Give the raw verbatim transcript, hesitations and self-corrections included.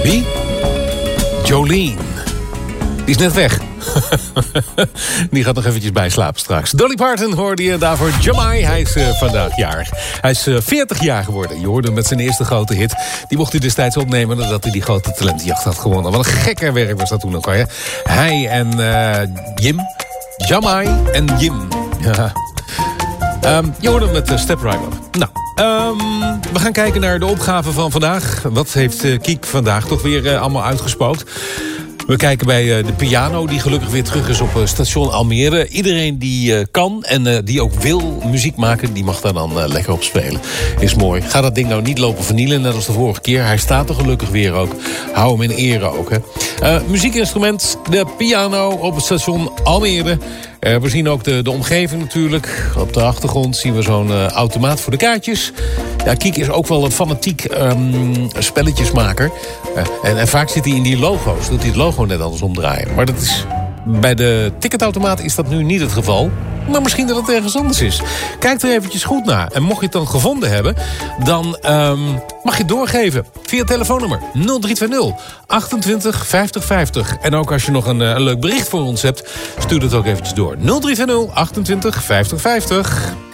Wie? Jolene. Die is net weg. Die gaat nog eventjes bijslapen straks. Dolly Parton hoorde je daarvoor. Jamai, hij is uh, vandaag jarig. Hij is uh, veertig jaar geworden. Je hoorde hem met zijn eerste grote hit. Die mocht hij destijds opnemen nadat hij die grote talentenjacht had gewonnen. Wat een gekker werk was dat toen nog. Hè? Hij en uh, Jim. Jamai en Jim. Ja. Um, je hoorde hem met uh, Step Right Up. Nou, um, we gaan kijken naar de opgave van vandaag. Wat heeft uh, Kiek vandaag toch weer uh, allemaal uitgespookt? We kijken bij uh, de piano, die gelukkig weer terug is op uh, station Almere. Iedereen die uh, kan en uh, die ook wil muziek maken, die mag daar dan uh, lekker op spelen. Is mooi. Ga dat ding nou niet lopen vernielen, net als de vorige keer. Hij staat er gelukkig weer ook. Hou hem in ere ook, hè. Uh, muziekinstrument, de piano op het station Almere. Uh, we zien ook de, de omgeving natuurlijk. Op de achtergrond zien we zo'n uh, automaat voor de kaartjes. Ja, Kiek is ook wel een fanatiek um, spelletjesmaker. Uh, en, en vaak zit hij in die logo's. Doet hij het logo net anders omdraaien. Maar dat is, bij de ticketautomaat is dat nu niet het geval. Maar misschien dat het ergens anders is. Kijk er eventjes goed naar. En mocht je het dan gevonden hebben, dan um, mag je het doorgeven. Via het telefoonnummer nul drie twee nul achtentwintig vijftig vijftig. En ook als je nog een, een leuk bericht voor ons hebt, stuur het ook eventjes door. nul drie twee nul achtentwintig vijftig vijftig.